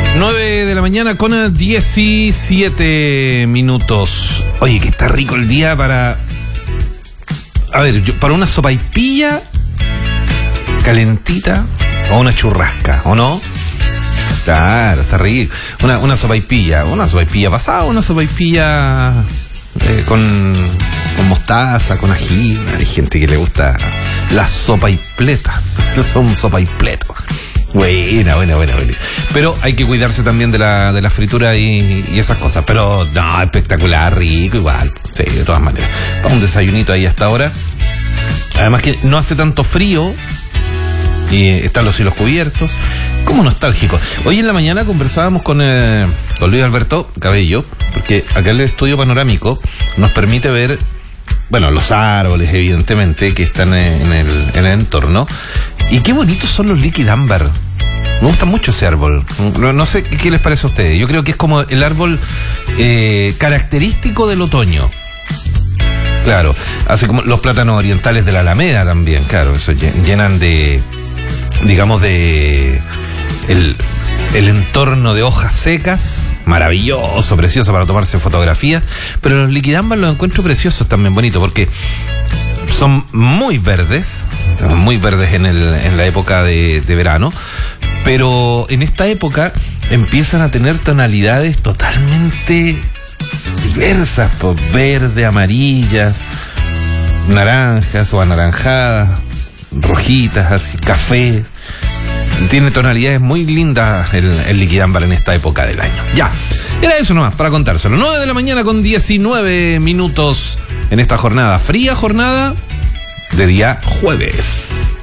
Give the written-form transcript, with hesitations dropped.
9 de la mañana con 17 minutos. Oye, que está rico el día para... A ver, para una sopaipilla calentita o una churrasca, ¿o no? Claro, está rico. Una sopaipilla pasada, una sopaipilla con mostaza, con ají. Hay gente que le gusta las sopaipletas. Son sopaipletos. Buena. Pero hay que cuidarse también de la fritura y esas cosas. Pero no, espectacular, rico igual. Sí, de todas maneras. Para un desayunito ahí hasta ahora. Además que no hace tanto frío y están los cielos cubiertos. Como nostálgico. Hoy en la mañana conversábamos con Luis Alberto Cabello, porque acá el estudio panorámico nos permite ver, bueno, los árboles, evidentemente, que están en el entorno. Y qué bonitos son los Liquid Amber. Me gusta mucho ese árbol. No sé qué les parece a ustedes. Yo creo que es como el árbol característico del otoño. Claro, así como los plátanos orientales de la Alameda también, claro, eso llenan de, digamos, de el entorno de hojas secas, maravilloso, precioso para tomarse fotografías, pero los Liquid Amber los encuentro preciosos también, bonitos, porque son muy verdes en la época de verano, pero en esta época empiezan a tener tonalidades totalmente diversas, pues, verde, amarillas, naranjas o anaranjadas, rojitas, así, café. Tiene tonalidades muy lindas el Liquid Amber en esta época del año. Ya, era eso nomás para contárselo. 9 de la mañana con 19 minutos en esta jornada, fría jornada de día jueves.